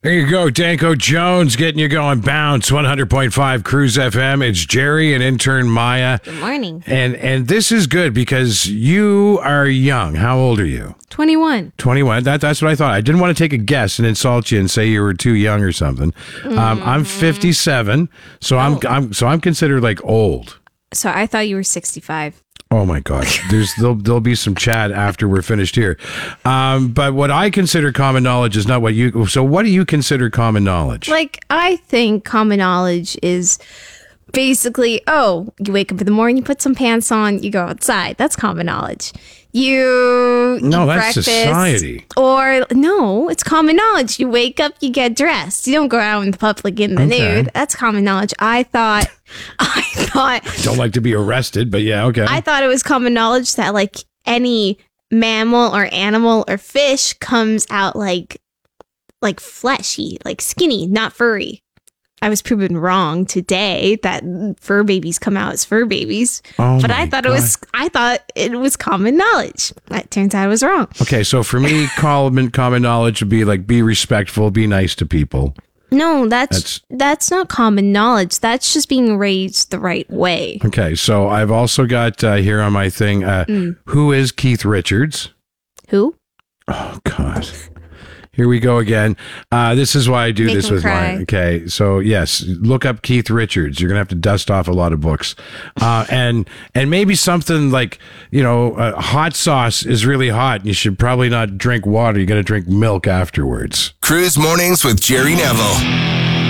There you go, Danko Jones getting you going. Bounce 100.5 Cruise FM. It's Jerry and intern Maya. Good morning. And this is good because you are young. How old are you? 21. 21. That's what I thought. I didn't want to take a guess and insult you and say you were too young or something. I'm 57, so I'm considered like old. So I thought you were 65. Oh my God! There'll be some chat after we're finished here, but what I consider common knowledge is not what you. So what do you consider common knowledge? Like, I think common knowledge is basically, you wake up in the morning, you put some pants on, you go outside. That's common knowledge. You eat that's breakfast, society. Or no, it's common knowledge. You wake up, you get dressed. You don't go out in the public in the nude. That's common knowledge. I thought. Don't like to be arrested, but yeah, okay. I thought it was common knowledge that like any mammal or animal or fish comes out like fleshy, like skinny, not furry. I was proven wrong today that fur babies come out as fur babies. But I thought it was common knowledge. It turns out I was wrong. Okay, so for me, common knowledge would be like be respectful, be nice to people. No, that's not common knowledge. That's just being raised the right way. Okay, so I've also got here on my thing, who is Keith Richards? Who? Oh, God. Here we go again. This is why I do this with mine. Okay, so yes, look up Keith Richards. You're gonna have to dust off a lot of books, and maybe something like hot sauce is really hot. You should probably not drink water. You're gonna drink milk afterwards. Cruise Mornings with Jerry Neville.